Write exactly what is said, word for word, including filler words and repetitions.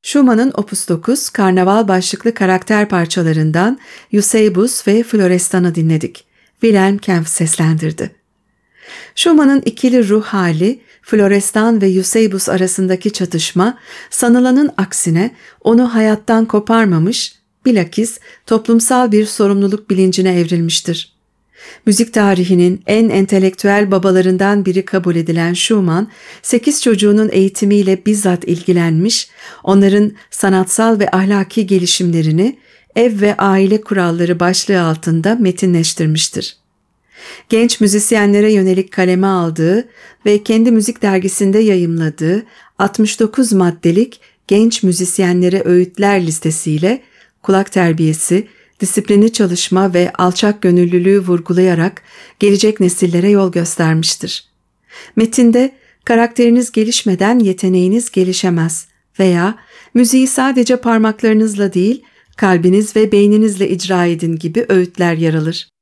Schumann'ın Opus dokuz, Karnaval başlıklı karakter parçalarından Eusebus ve Florestan'ı dinledik. Wilhelm Kempf seslendirdi. Schumann'ın ikili ruh hali, Florestan ve Eusebus arasındaki çatışma, sanılanın aksine onu hayattan koparmamış, bilakis toplumsal bir sorumluluk bilincine evrilmiştir. Müzik tarihinin en entelektüel babalarından biri kabul edilen Schumann, sekiz çocuğunun eğitimiyle bizzat ilgilenmiş, onların sanatsal ve ahlaki gelişimlerini ev ve aile kuralları başlığı altında metinleştirmiştir. Genç müzisyenlere yönelik kaleme aldığı ve kendi müzik dergisinde yayımladığı altmış dokuz maddelik genç müzisyenlere öğütler listesiyle kulak terbiyesi, disiplinli çalışma ve alçak gönüllülüğü vurgulayarak gelecek nesillere yol göstermiştir. Metinde karakteriniz gelişmeden yeteneğiniz gelişemez veya müziği sadece parmaklarınızla değil, kalbiniz ve beyninizle icra edin gibi öğütler yer alır.